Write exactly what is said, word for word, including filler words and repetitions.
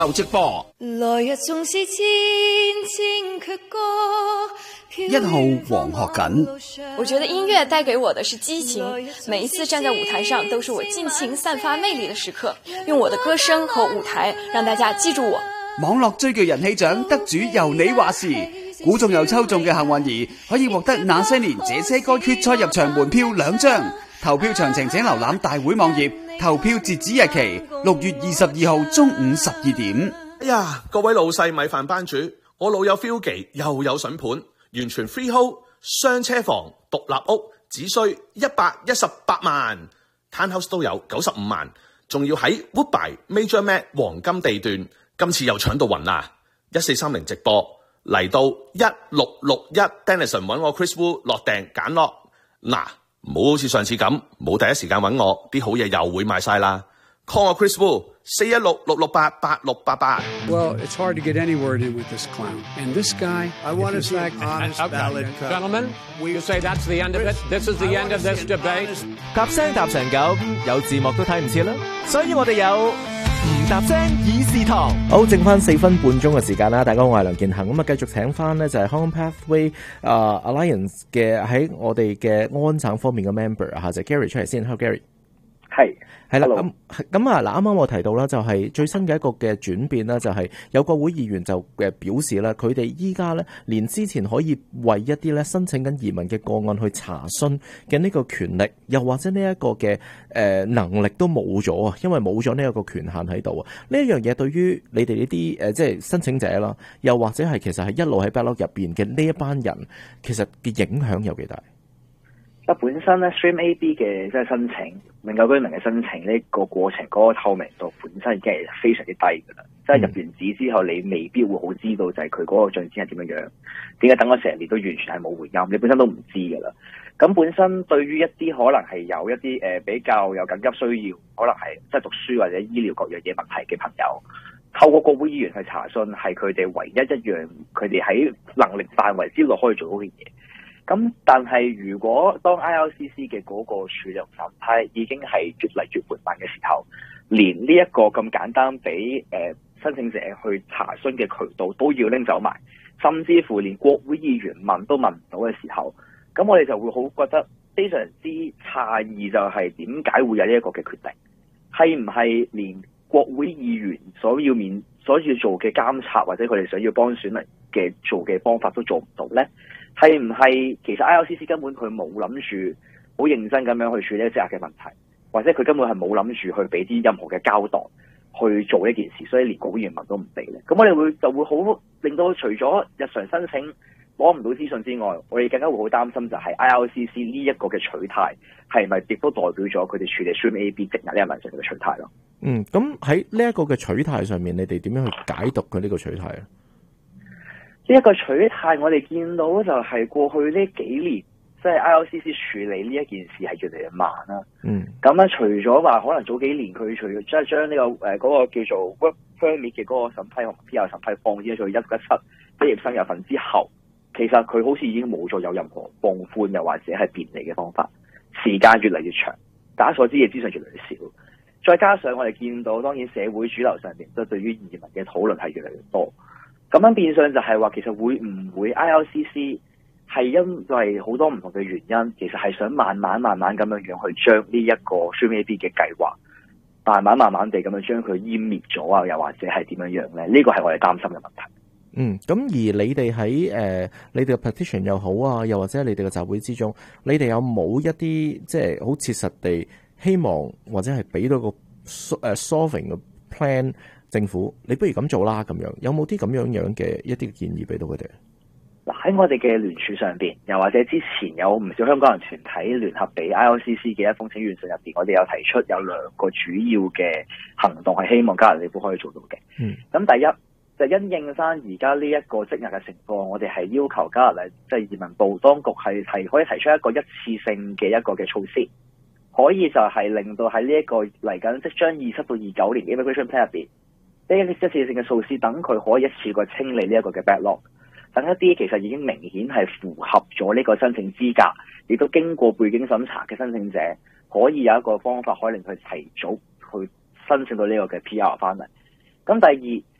有直播。 來日縱是千千闕歌。 一號黃學錦， 我覺得音樂帶給我的是激情，每一次站在舞台上都是我盡情散發魅力的時刻，用我的歌聲和舞台讓大家記住我。 網絡最具人氣獎得主由你話事，估中又抽中嘅幸運兒可以獲得那些年這些歌決賽入場門票兩張，投票詳情請瀏覽大會網頁，投票截止日期六月二十二號中午十二點。 哎呀，各位老細米飯班主，我老友 Philgy 又有筍盤，完全 freehold 雙車房獨立屋，只需一百一十八萬 ，townhouse 都有九十五萬，仲要喺 Woodbine Major Met 黃金地段，今次又搶到暈啦！一四三零直播嚟到一六六一 Denison 揾我 Chris Wu 落訂揀落，嗱，唔好好似上次咁冇第一時間揾我，啲好嘢又會賣晒啦。call 我 Chris Wu 四一六六六八八六八八。 Well, it's hard to get any word in with this clown. And this guy, I want to say honest ballot cut. Gentlemen, you say that's the end of it. This is the end of this debate. 搭聲搭成咁，有字幕都睇唔切啦，所以我哋有唔搭聲議事堂。好，剩翻四分半鐘嘅時間啦，大家好，我係梁健恒，咁啊繼續請翻呢就係 Hong Kong Pathway 啊、uh, Alliance 嘅喺我哋嘅安省方面嘅 member 啊，就係 Gary 出嚟先。Hello Gary。 係係啦，咁咁啊嗱，啱啱我提到啦，就係最新嘅一個嘅轉變啦，就係有國會議員就誒表示啦，佢哋依家咧連之前可以為一啲咧申請緊移民嘅個案去查詢嘅呢個權力，又或者呢一個嘅誒能力都冇咗啊，因為冇咗呢一個權限喺度啊。呢一樣嘢對於你哋呢啲誒即係申請者啦，又或者係其實係一路喺 backlog 入邊嘅呢一班人，其實嘅影響有幾大？ 本身咧 Stream A B 嘅即係申請永久居民嘅申請呢個過程嗰個透明度本身已經係非常之低㗎啦，即係入完紙之後你未必會好知道就係佢嗰個進展係點樣樣，點解等咗成年都完全係冇回音，你本身都唔知㗎啦。咁本身對於一啲可能係有一啲誒、呃、比較有緊急需要，可能係即係讀書或者醫療各樣嘢問題嘅朋友，透過國會議員去查詢係佢哋唯一一樣佢哋喺能力範圍之內可以做到嘅嘢。咁但係如果當 I R C C 嘅嗰個處理審批已經係越嚟越緩慢嘅時候，連呢一個咁簡單俾誒、呃、申請者去查詢嘅渠道都要拎走埋，甚至乎連國會議員問都問唔到嘅時候，咁我哋就會好覺得非常之詫異，就係點解會有呢一個嘅決定？係唔係連國會議員所要面所要做嘅監察，或者佢哋想要幫選民嘅做嘅方法都做唔到呢？係唔係其實 I R C C 根本佢冇諗住好認真咁樣去處理積壓嘅問題，或者佢根本係冇諗住去俾啲任何嘅交代去做呢件事，所以連國會議員都唔俾咧。咁我哋會就會好令到除咗日常申請攞唔到資訊之外，我哋更加會好擔心就係 I R C C 呢一個嘅取態係咪亦都代表咗佢哋處理 Stream A B 積壓呢個問題嘅取態咯？ 嗯，咁喺呢一個嘅取態上面，你哋點樣去解讀佢呢個取態啊？ 呢一個取態，我哋見到就係過去呢幾年，即係 I R C C 處理呢一件事係越嚟越慢啦。嗯，咁咧除咗話可能早幾年佢除咗即係將呢個誒嗰、呃那個叫做 Work Permit 嘅嗰個審批同 P R 審批放咗做一一七畢業生有份之後，其實佢好似已經冇再有任何放寬又或者係便利嘅方法，時間越嚟越長，大家所知嘅資訊越嚟越少。再加上我哋見到，當然社會主流上面都對於移民嘅討論係越嚟越多。咁樣變相就係話，其實會唔會 I R C C 係因為好多唔同嘅原因，其實係想慢慢慢慢咁樣樣去將呢一個 Stream A B 嘅計劃，慢慢慢慢地咁樣將佢湮滅咗啊，又或者係點樣樣咧？呢個係我哋擔心嘅問題。 嗯，咁而你哋喺誒你哋嘅 petition 又好啊，又或者你哋嘅集會之中，你哋有冇一啲即係好切實地希望或者係俾到個誒 solving 嘅 plan？政府，你不如咁做啦，咁樣有冇啲咁樣樣嘅一啲建議俾到佢哋？ 嗱，喺我哋嘅聯署上邊，又或者之前有唔少香港人團體聯合俾 I R C C 嘅一封請願信入邊，我哋有提出有兩個主要嘅行動係希望加拿大政府可以做到嘅。嗯，咁第一就因應翻而家呢一個積壓嘅情況，我哋係要求加拿大即係移民部當局係係可以提出一個一次性嘅一個嘅措施，可以就係令到喺呢一個嚟緊即將二七到二九年嘅 Immigration Plan 入邊。呢一啲一次性嘅措施，等佢可以一次過清理呢一個嘅 backlog， 等一啲其實已經明顯係符合咗呢個申請資格，亦都經過背景審查嘅申請者，可以有一個方法可以令佢提早去申請到呢個嘅 P R 翻嚟。 咁第二，